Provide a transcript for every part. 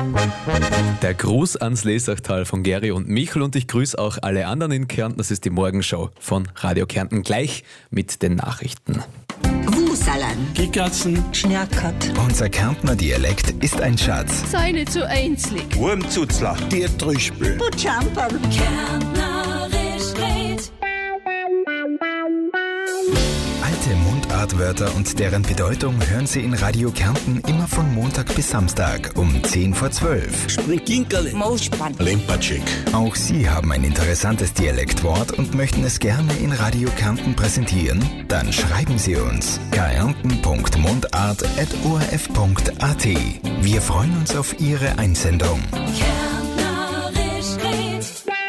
Der Gruß ans Lesachtal von Geri und Michel und ich grüße auch alle anderen in Kärnten. Das ist die Morgenshow von Radio Kärnten, gleich mit den Nachrichten. Wusalan, Gigatzen, Schnerkat, Unser Kärntner Dialekt ist ein Schatz. Sei nicht so einzig. Wurmzuzler, Der Trüspel. Butschamperl, Kärntnerisch red. Alte Mundartwörter und deren Bedeutung hören Sie in Radio Kärnten immer von Montag bis Samstag um 10 vor 12. Springinkerle, Moospann, Lempatschik. Auch Sie haben ein interessantes Dialektwort und möchten es gerne in Radio Kärnten präsentieren? Dann schreiben Sie uns kärnten.mundart@orf.at. Wir freuen uns auf Ihre Einsendung. Kärntnerisch red.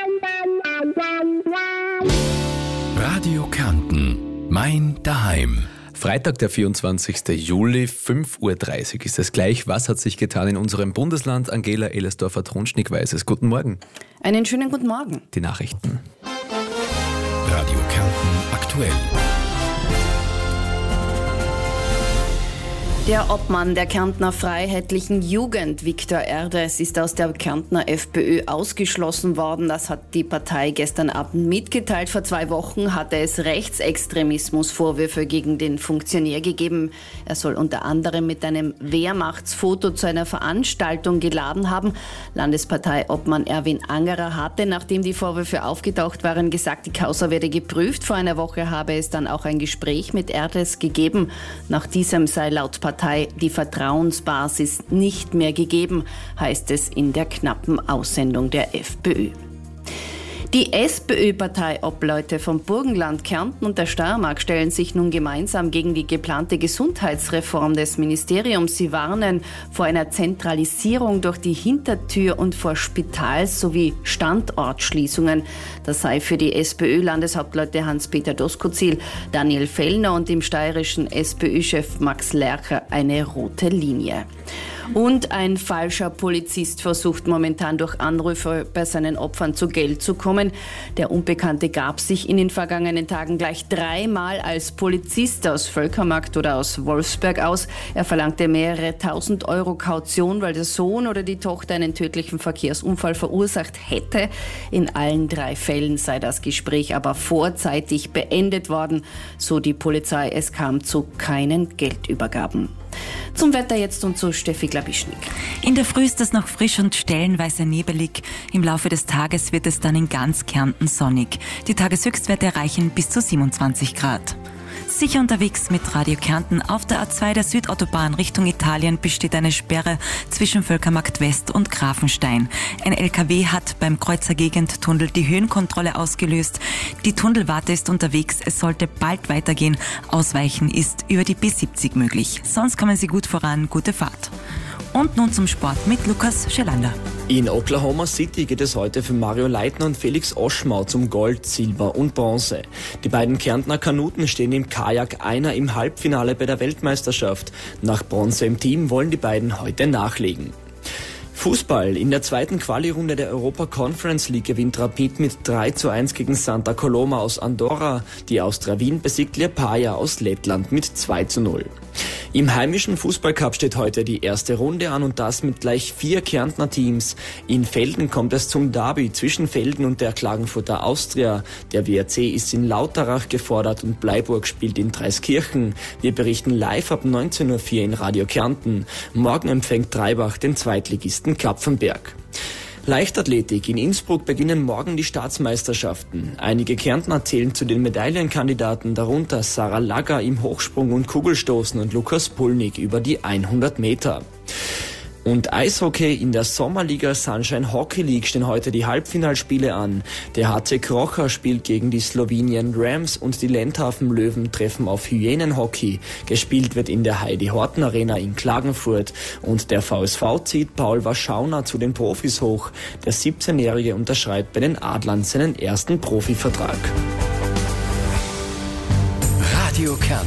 Radio Kärnten. Mein Daheim. Freitag, der 24. Juli, 5.30 Uhr ist es gleich. Was hat sich getan in unserem Bundesland? Angela Ehlersdorfer-Tronschnig weiß es. Guten Morgen. Einen schönen guten Morgen. Die Nachrichten. Radio Kärnten aktuell. Der Obmann der Kärntner Freiheitlichen Jugend, Viktor Erdes, ist aus der Kärntner FPÖ ausgeschlossen worden. Das hat die Partei gestern Abend mitgeteilt. Vor 2 Wochen hatte es Rechtsextremismusvorwürfe gegen den Funktionär gegeben. Er soll unter anderem mit einem Wehrmachtsfoto zu einer Veranstaltung geladen haben. Landesparteiobmann Erwin Angerer hatte, nachdem die Vorwürfe aufgetaucht waren, gesagt, die Causa werde geprüft. Vor einer Woche habe es dann auch ein Gespräch mit Erdes gegeben. Nach diesem sei laut Partei die Vertrauensbasis nicht mehr gegeben, heißt es in der knappen Aussendung der FPÖ. Die SPÖ-Parteiobleute vom Burgenland, Kärnten und der Steiermark stellen sich nun gemeinsam gegen die geplante Gesundheitsreform des Ministeriums. Sie warnen vor einer Zentralisierung durch die Hintertür und vor Spitals- sowie Standortschließungen. Das sei für die SPÖ-Landeshauptleute Hans-Peter Doskozil, Daniel Fellner und dem steirischen SPÖ-Chef Max Lercher eine rote Linie. Und ein falscher Polizist versucht momentan durch Anrufe bei seinen Opfern zu Geld zu kommen. Der Unbekannte gab sich in den vergangenen Tagen gleich 3-mal als Polizist aus Völkermarkt oder aus Wolfsberg aus. Er verlangte mehrere tausend Euro Kaution, weil der Sohn oder die Tochter einen tödlichen Verkehrsunfall verursacht hätte. In allen 3 Fällen sei das Gespräch aber vorzeitig beendet worden, so die Polizei. Es kam zu keinen Geldübergaben. Zum Wetter jetzt und zu Steffi Glabischnik. In der Früh ist es noch frisch und stellenweise nebelig. Im Laufe des Tages wird es dann in ganz Kärnten sonnig. Die Tageshöchstwerte erreichen bis zu 27 Grad. Sicher unterwegs mit Radio Kärnten. Auf der A2 der Südautobahn Richtung Italien besteht eine Sperre zwischen Völkermarkt West und Grafenstein. Ein LKW hat beim Kreuzer Gegendtunnel die Höhenkontrolle ausgelöst. Die Tunnelwarte ist unterwegs. Es sollte bald weitergehen. Ausweichen ist über die B70 möglich. Sonst kommen Sie gut voran. Gute Fahrt. Und nun zum Sport mit Lukas Schelander. In Oklahoma City geht es heute für Mario Leitner und Felix Oschmau zum Gold, Silber und Bronze. Die beiden Kärntner Kanuten stehen im Kajak einer im Halbfinale bei der Weltmeisterschaft. Nach Bronze im Team wollen die beiden heute nachlegen. Fußball. In der zweiten Quali-Runde der Europa Conference League gewinnt Rapid mit 3:1 gegen Santa Coloma aus Andorra. Die Austria Wien besiegt Liepaja aus Lettland mit 2:0. Im heimischen Fußballcup steht heute die erste Runde an und das mit gleich 4 Kärntner Teams. In Velden kommt es zum Derby zwischen Velden und der Klagenfurter Austria. Der WRC ist in Lauterach gefordert und Bleiburg spielt in Dreiskirchen. Wir berichten live ab 19:04 Uhr in Radio Kärnten. Morgen empfängt Treibach den Zweitligisten Kapfenberg. Leichtathletik. In Innsbruck beginnen morgen die Staatsmeisterschaften. Einige Kärntner zählen zu den Medaillenkandidaten, darunter Sarah Lagger im Hochsprung und Kugelstoßen und Lukas Pulnig über die 100 Meter. Und Eishockey. In der Sommerliga Sunshine Hockey League stehen heute die Halbfinalspiele an. Der HC Krocha spielt gegen die Slowenien Rams und die Lendhafen Löwen treffen auf Hyänenhockey. Gespielt wird in der Heidi Horten Arena in Klagenfurt. Und der VSV zieht Paul Warschauner zu den Profis hoch. Der 17-Jährige unterschreibt bei den Adlern seinen ersten Profivertrag. Radio Kärnten.